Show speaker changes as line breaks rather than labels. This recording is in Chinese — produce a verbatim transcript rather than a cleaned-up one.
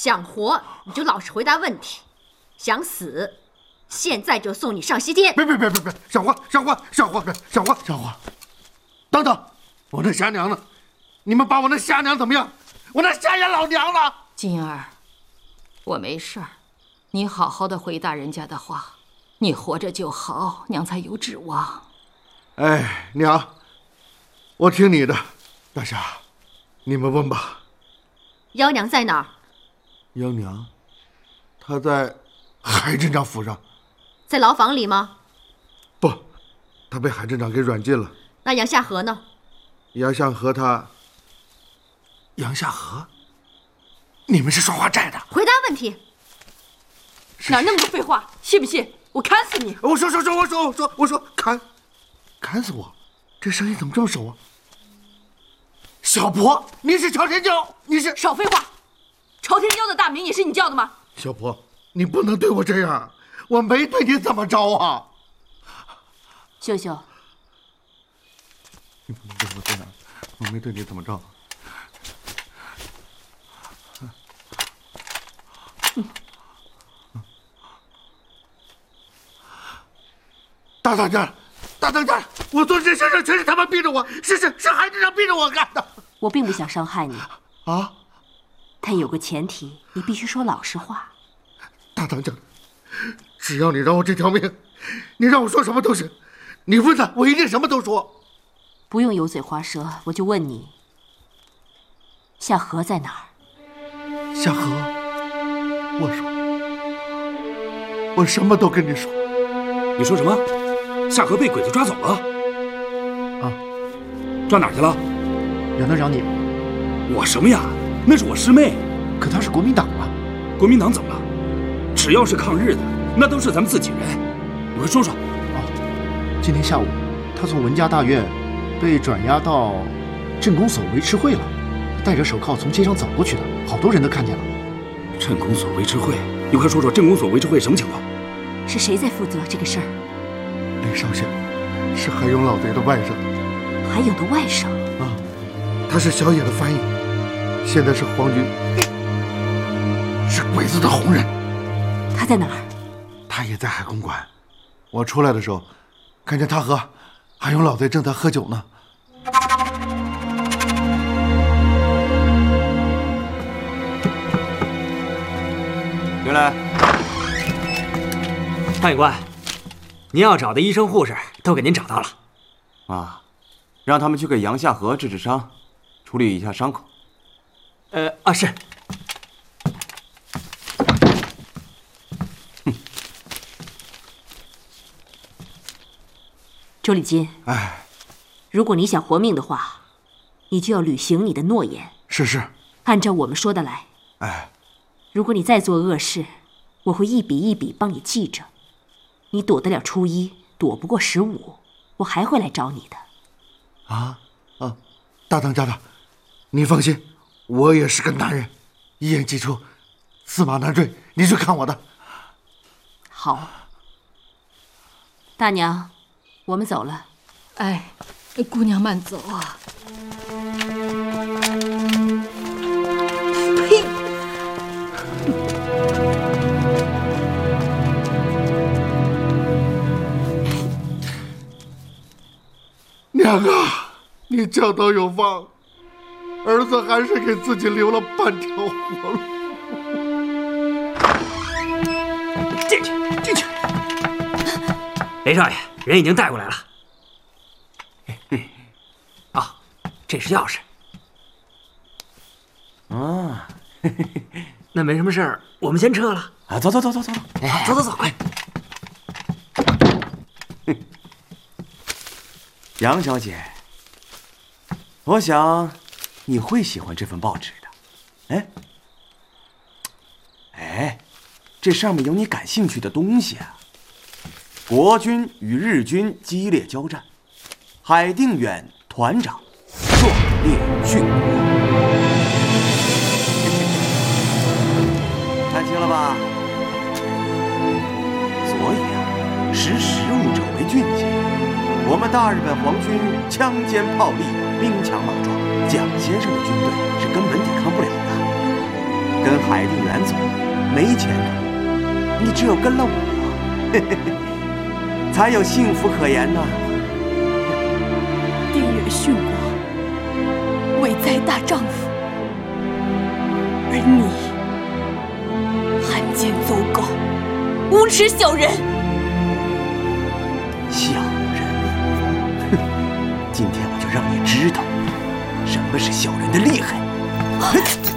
想活你就老实回答问题，想死，现在就送你上西天。
别别别别别，小花小花小花小花小花，等等，我那瞎娘呢？你们把我那瞎娘怎么样？我那瞎眼老娘呢？
金儿，我没事儿，你好好的回答人家的话，你活着就好，娘才有指望。
哎，娘，我听你的。大侠，你们问吧。
幺娘在哪儿？
幺娘，她在海镇长府上。
在牢房里吗？
不，她被海镇长给软禁了。
那杨夏荷呢？
杨夏荷他……杨夏荷，你们是双花寨的？
回答问题。
哪那么多废话？信不信我砍死你？
我说说说，我说我说我说砍，砍死我！这声音怎么这么熟啊？小婆，你是朝天椒，你是……
少废话！朝天椒的大名也是你叫的吗？
小婆，你不能对我这样，我没对你怎么着啊！
秀秀，
你不能对我这样，我没对你怎么着。嗯、大当家，大当家，我做这些事全是他们逼着我，是是是海镇长逼着我干的。
我并不想伤害你
啊，
但有个前提，你必须说老实话。
大当家，只要你饶我这条命，你让我说什么都行。你问他，我一定什么都说。
不用油嘴滑舌，我就问你，夏荷在哪儿？
夏荷，我说，我什么都跟你说。
你说什么？夏荷被鬼子抓走了？
啊，
抓哪儿去了？
袁队长你，
我什么呀？那是我师妹。
可她是国民党啊。
国民党怎么了？只要是抗日的，那都是咱们自己人。你快说说。
哦，今天下午，她从文家大院被转押到镇公所维持会了，戴着手铐从街上走过去的，好多人都看见了。
镇公所维持会，你快说说镇公所维持会什么情况？
是谁在负责这个事儿？
雷少侠是海勇老贼的外甥。
海勇的外甥
啊，他是小野的翻译，现在是皇军，是鬼子的红人。
他在哪儿？
他也在海公馆。我出来的时候，看见他和海勇老贼正在喝酒呢。
进来。潘警官，您要找的医生护士都给您找到了。
啊，让他们去给杨夏荷治治伤，处理一下伤口。
呃啊是。
周礼金，
哎，
如果你想活命的话，你就要履行你的诺言。
是是，
按照我们说的来。
哎，
如果你再做恶事，我会一笔一笔帮你记着。你躲得了初一，躲不过十五，我还会来找你的。
啊啊，大当家的，你放心，我也是个男人，一言既出，驷马难追，你去看我的。
好，大娘，我们走了。
哎，姑娘慢走啊。
呸！
娘啊，你教导有方，儿子还是给自己留了半条活路。
进去，进去。雷少爷，人已经带过来了。啊，这是钥匙。
啊，
那没什么事儿，我们先撤了。
啊，走走走走走，
哎，走走走，哎。
杨小姐，我想你会喜欢这份报纸的。哎，哎，这上面有你感兴趣的东西啊。国军与日军激烈交战，海定远团长壮烈殉国。看清了吧？所以啊，识时务者为俊杰。我们大日本皇军枪坚炮利，兵强马壮，蒋先生的军队是根本抵抗不了的。 跟海定远走没前途，你只有跟了我，嘿嘿嘿，才有幸福可言呐。
定远殉国，伟哉大丈夫，而你汉奸走狗，无耻小人！
小人，哼！今天我就让你知道什么是小人的厉害。